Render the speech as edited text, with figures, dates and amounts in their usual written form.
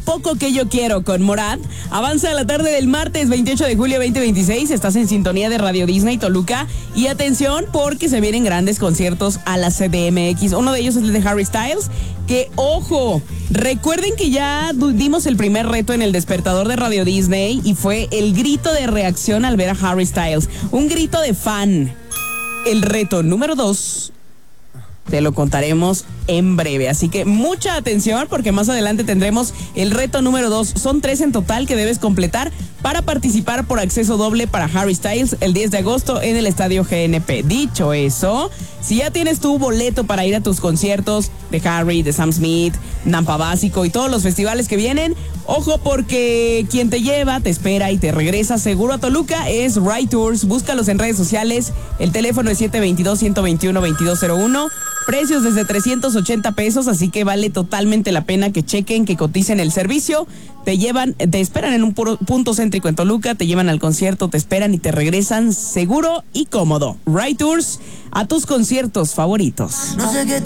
poco que yo quiero con Morat. Avanza la tarde del martes 28 de julio 2026. Estás en sintonía de Radio Disney Toluca. Y atención porque se vienen grandes conciertos a la CDMX. Uno de ellos es el de Harry Styles. Que, ojo, recuerden que ya dimos el primer reto en el despertador de Radio Disney y fue el grito de reacción al ver a Harry Styles. Un grito de fan. El reto número 2 te lo contaremos en breve, así que mucha atención porque más adelante tendremos el reto número 2. Son 3 en total que debes completar para participar por acceso doble para Harry Styles el 10 de agosto en el Estadio GNP. Dicho eso, si ya tienes tu boleto para ir a tus conciertos de Harry, de Sam Smith, Nampa Básico y todos los festivales que vienen, ojo porque quien te lleva, te espera y te regresa seguro a Toluca es Ride Tours. Búscalos en redes sociales, el teléfono es 722-121-2201. Precios desde 380 pesos, así que vale totalmente la pena que chequen, que coticen el servicio. Te esperan en un punto céntrico en Toluca, te llevan al concierto, te esperan y te regresan seguro y cómodo. Ride Tours a tus conciertos favoritos. No sé qué